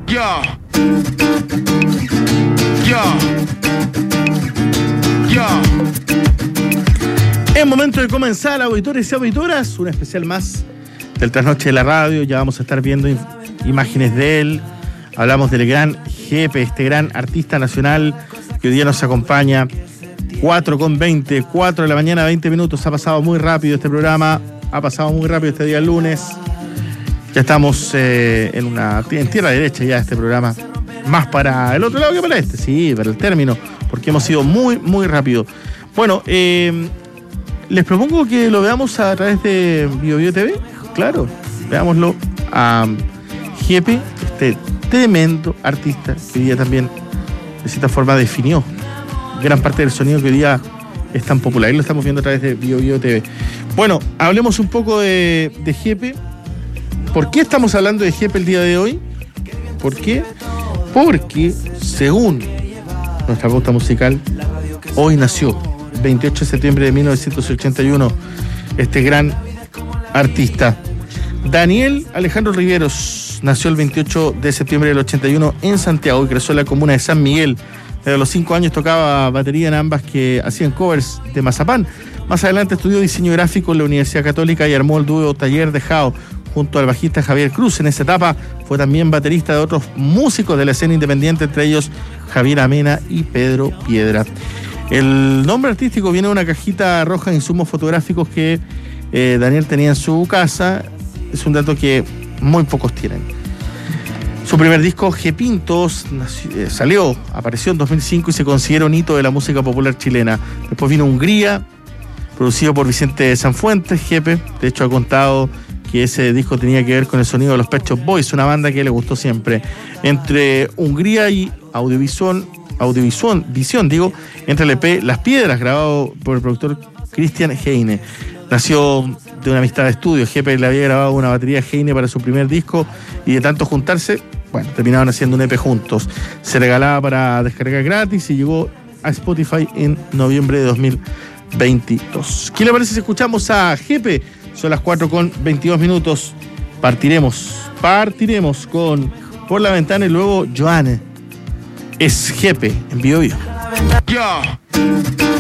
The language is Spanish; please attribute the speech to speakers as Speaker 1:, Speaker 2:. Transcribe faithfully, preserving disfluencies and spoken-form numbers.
Speaker 1: Yo. Yo. Yo.
Speaker 2: Es momento de comenzar, auditores y auditoras, un especial más del Trasnoche de la Radio. Ya vamos a estar viendo im- imágenes de él. Hablamos del gran Jepe, este gran artista nacional que hoy día nos acompaña. cuatro con veinte, cuatro de la mañana, veinte minutos. Ha pasado muy rápido este programa. Ha pasado muy rápido este día lunes. Ya estamos eh, en una en tierra derecha ya este programa. Más para el otro lado que para este. Sí, para el término. Porque hemos sido muy, muy rápido. Bueno, eh, les propongo que lo veamos a través de BioBio T V. Claro, veámoslo a Jepe, este tremendo artista que hoy día también de cierta forma definió gran parte del sonido que hoy día es tan popular. Y lo estamos viendo a través de BioBio T V. Bueno, hablemos un poco de, de Jepe. ¿Por qué estamos hablando de Jepe el día de hoy? ¿Por qué? Porque, según nuestra pauta musical, hoy nació, veintiocho de septiembre de mil novecientos ochenta y uno, este gran artista. Daniel Alejandro Riveros nació el veintiocho de septiembre del ochenta y uno en Santiago y creció en la comuna de San Miguel. Desde los cinco años tocaba batería en ambas que hacían covers de Mazapán. Más adelante estudió diseño gráfico en la Universidad Católica y armó el dúo Taller de Jao junto al bajista Javier Cruz. En esa etapa fue también baterista de otros músicos de la escena independiente, entre ellos Javier Amena y Pedro Piedra. El nombre artístico viene de una cajita roja de insumos fotográficos que eh, Daniel tenía en su casa. Es un dato que muy pocos tienen. Su primer disco, Jepintos, eh, salió, apareció en dos mil cinco y se considera un hito de la música popular chilena. Después vino Hungría, producido por Vicente Sanfuentes. Jepe, de hecho, ha contado que ese disco tenía que ver con el sonido de los Pet Shop Boys, una banda que le gustó siempre. Entre Hungría y Audiovisión, Audiovisión, Visión, digo, entre el E P Las Piedras, grabado por el productor Christian Heine. Nació de una amistad de estudio. Jepe le había grabado una batería Heine para su primer disco y de tanto juntarse, bueno, terminaban haciendo un E P juntos. Se regalaba para descargar gratis y llegó a Spotify en noviembre de dos mil veintidós. ¿Qué le parece si escuchamos a Jepe? Son las cuatro con veintidós minutos. Partiremos, partiremos con Por la Ventana y luego Joanne. Es Jepe en BioBio.
Speaker 1: Yo.